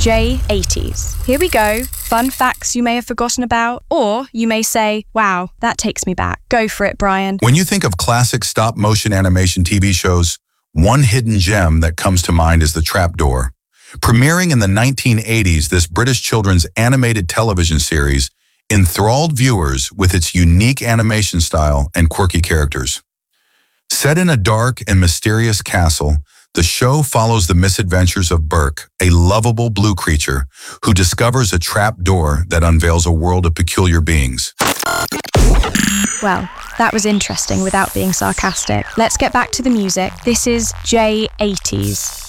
J80s. Here we go. Fun facts you may have forgotten about, or you may say, wow, that takes me back. Go for it, Brian. When you think of classic stop-motion animation TV shows, one hidden gem that comes to mind is The Trapdoor. Premiering in the 1980s, this British children's animated television series enthralled viewers with its unique animation style and quirky characters. Set in a dark and mysterious castle, the show follows the misadventures of Burke, a lovable blue creature who discovers a trap door that unveils a world of peculiar beings. Well, that was interesting without being sarcastic. Let's get back to the music. This is J80s.